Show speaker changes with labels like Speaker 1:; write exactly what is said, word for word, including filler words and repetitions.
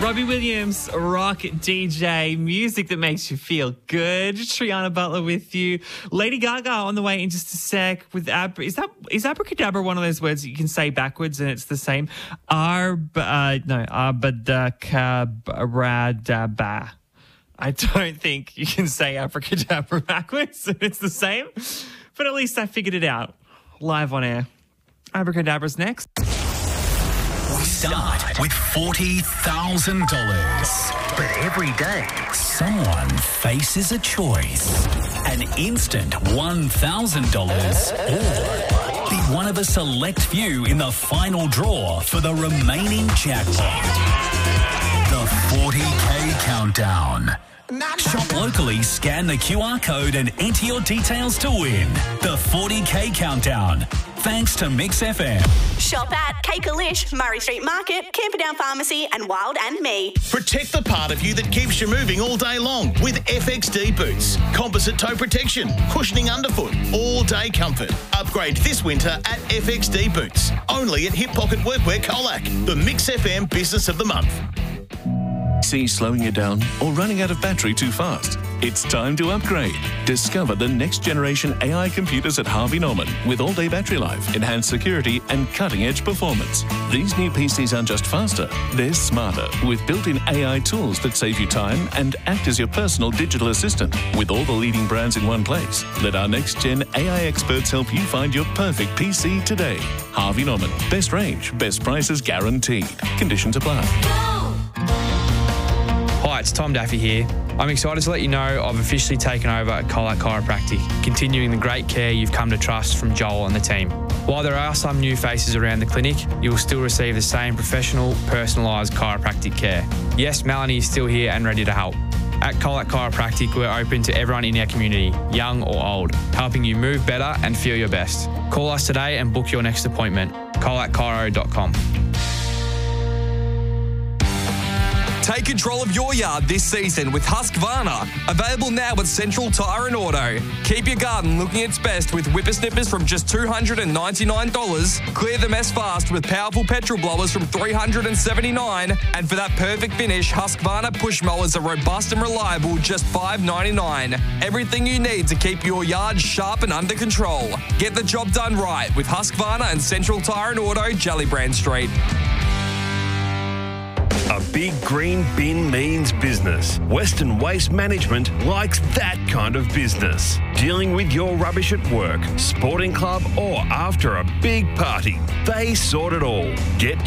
Speaker 1: Robbie Williams, rock D J, music that makes you feel good. Triana Butler with you. Lady Gaga on the way in just a sec with ab. Is that is abracadabra one of those words that you can say backwards and it's the same? Arb, uh, no, abadakabradaba. I don't think you can say abracadabra backwards and it's the same, but at least I figured it out live on air. Abracadabra's next.
Speaker 2: We start with forty thousand dollars.
Speaker 3: But every day,
Speaker 2: Someone faces a choice. An instant one thousand dollars or be one of a select few in the final draw for the remaining jackpot. The forty K Countdown. Shop locally, scan the Q R code and enter your details to win. The forty K Countdown. Thanks to Mix F M.
Speaker 4: Shop at Cakelish, Murray Street Market, Camperdown Pharmacy and Wild and Me.
Speaker 5: Protect the part of you that keeps you moving all day long with F X D boots. Composite toe protection, cushioning underfoot, all-day comfort. Upgrade this winter at F X D boots. Only at Hip Pocket Workwear Colac, the Mix F M Business of the Month.
Speaker 6: See slowing you down or running out of battery too fast? It's time to upgrade. Discover the next generation A I computers at Harvey Norman with all-day battery life, enhanced security and cutting-edge performance. These new P Cs aren't just faster, they're smarter with built-in A I tools that save you time and act as your personal digital assistant with all the leading brands in one place. Let our next-gen A I experts help you find your perfect P C today. Harvey Norman. Best range, best prices guaranteed. Conditions apply.
Speaker 7: Hi, it's Tom Daffy here. I'm excited to let you know I've officially taken over at Colac Chiropractic, continuing the great care you've come to trust from Joel and the team. While there are some new faces around the clinic, you will still receive the same professional, personalised chiropractic care. Yes, Melanie is still here and ready to help. At Colac Chiropractic, we're open to everyone in our community, young or old, helping you move better and feel your best. Call us today and book your next appointment. colac chiro dot com.
Speaker 8: Take control of your yard this season with Husqvarna. Available now at Central Tyre and Auto. Keep your garden looking its best with whippersnippers from just two hundred ninety-nine dollars. Clear the mess fast with powerful petrol blowers from three hundred seventy-nine dollars. And for that perfect finish, Husqvarna push mowers are robust and reliable, just five ninety-nine. Everything you need to keep your yard sharp and under control. Get the job done right with Husqvarna and Central Tyre and Auto, Jellybrand Street.
Speaker 9: A big green bin means business. Western Waste Management likes that kind of business. Dealing with your rubbish at work, sporting club or after a big party. They sort it all. Get